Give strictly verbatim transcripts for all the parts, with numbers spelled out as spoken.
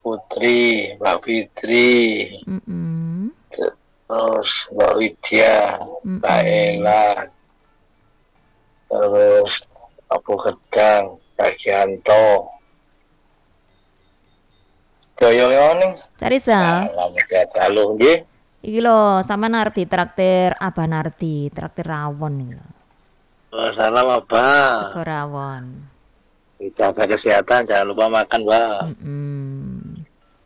Putri, Mbak Fitri, Mm-mm. terus Mbak Widya, Mbak Mm-mm. Ella, terus Abu Gedang, Kak Gianto, Doyo ning Sarisal. salam sehat selalu nggih. Iki lho, sama Nardi traktir Abah Nardi, traktir rawon iki lho. Salam Abah. Sego rawon. Jaga kesehatan, jangan lupa makan, Bang. Mm-mm.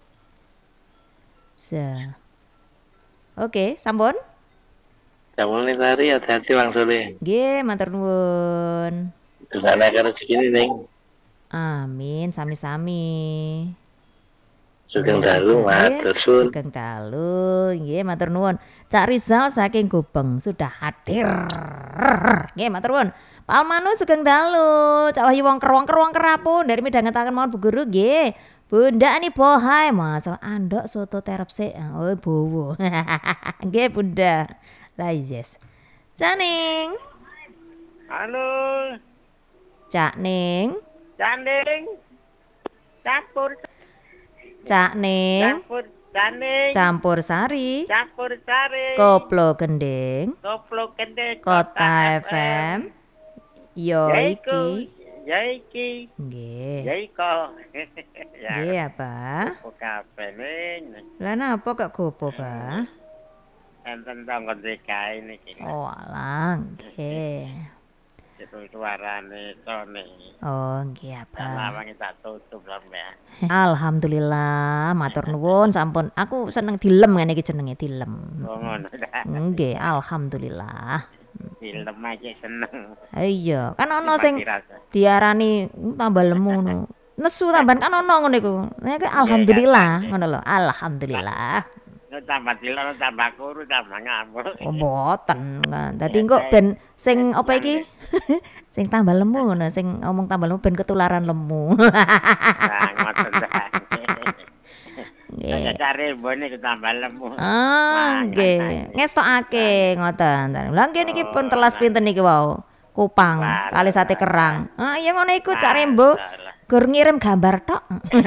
Se. Oke, sampun? Kamu nih tari hati-hati Bang Soleh. Nggih, matur nuwun. Gimana kan rezeki ini, Neng? Amin, sami-sami. Sugeng Nggih, dalu, juga nggih, matur suwun. sugeng dalu. Nggih, matur nuwun. Cak Rizal saking Gubeng sudah hadir. Nggih, matur nuwun. Pak Almanu sugeng dalu. Cak Wahyu Wongker Wongker Wongker rapun dari midhangetaken mawon Bu Guru nggih. Bunda ini bohai masalah andok soto terepse. Oh, bowo. Nggih, Bunda. Lah yes. Caning. Halo, Cak Ning. Canding, campur, Cak Ning. campur, Canding, Campur sari. campur sari, Koplo gending. koplo gede, Kota F M. Yo Yaiku, iki. yaiki, Nggih. yaiko. Nggih apa? Kafe ning, Lah napa kok gopo, Pak? enten tanggon dikae niki. Oh, alah, nggih. Itu suarane tone. Oh, nggih apa? Lawange tak tutup sampean. Alhamdulillah, matur nuwun sampun. Aku seneng dilem ngene iki jenenge dilem. Oh ngono. Nggih, alhamdulillah. Film aja seneng. Iya, kan ono sing diarani tambah lemu ngono. Nesu tambahan kan ono ngono iku. Nek alhamdulillah ngono lho. Alhamdulillah. Tambah dilem tambah kuru tambah ngamuk. Oh, mboten. Dadi kok ben sing apa iki? Sing tambah lemu ngono, sing ngomong tambah lemu ben ketularan lemu. Nah, ngoten ta. Nggih. Ya cari mbone ku tambah lemu. Ah, nggih. Ngestokake ngoten. Lah nggih niki pun telas pinten niki wau. Kupang kali sate kerang. Ah, iya ngono iku Cak Rembo. Gur ngirim gambar tok.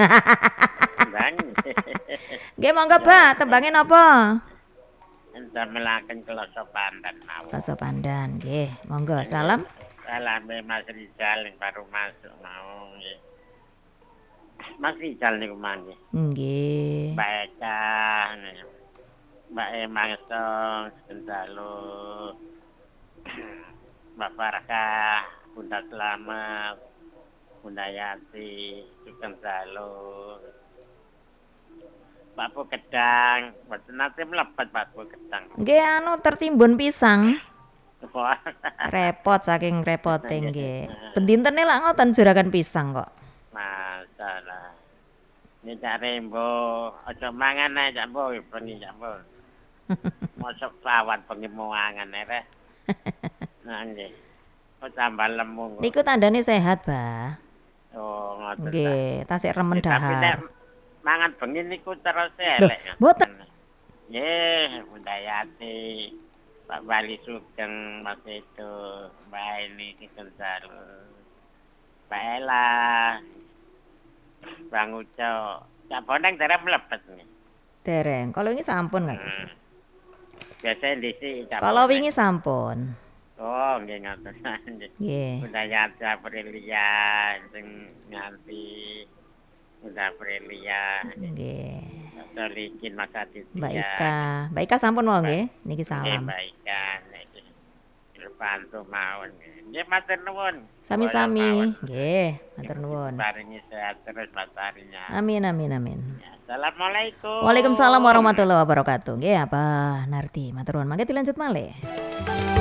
Nggih monggo, Pak, tembangin napa? Entar melaken kloso pandan mawon. Kloso pandan, nggih. Monggo, salam. Salam Mas Rizal yang baru masuk mau nggih. Mas Rizal niku mangke. Nggih. Mbak Eka, Mbak Emang Song, Sendalu, Mbak Farka, Bunda Selamat, Bunda Yati, Sugeng Dalu. Pak Bu Gedang, mboten nate mlebet Pak Bu Gedang. Nggih anu tertimbun pisang. Repot saking repote nggih. Bendintene lak ngoten juragan pisang kok. Masalah. Ini Cak Rembo, aja mangan ae Cak Bo, bengi Cak Bo. Mosok sawat bengi mangan ae. Nah nggih. Kok tambah lemu. Niku tandane sehat, Bah. Oh, ngoten. Nggih, tasik remen dahar. Mangan bengi niku terus elek. Mboten. Nggih, Bunda Yati, Pak Bali Sugeng, Mas itu, Mbak ini Sugeng Saru, Mbak Ella, Bang Uco, Cak Boneng dereng mlebet nih. Dereng. Kalau ini sampun Kak. Hmm. Biasanya disi Cak Kalau Boneng. wingi sampun. Oh, nggih ngoten. Nggih. Bunda Yati Aprilia sing nganti Bunda Aprilia. Nggih. Solikin Mas Aditya. Mbak Ika. Mbak Ika sampun wae nggih. Niki salam. Mbak Ika niki. Bantu mawon. Nggih matur nuwun. Sami-sami. Nggih, matur nuwun. Paringi sehat terus Mas Arinya. Amin amin amin. Assalamualaikum. Waalaikumsalam warahmatullahi wabarakatuh. Nggih, apa Nardi, matur nuwun. Mangke dilanjut malih.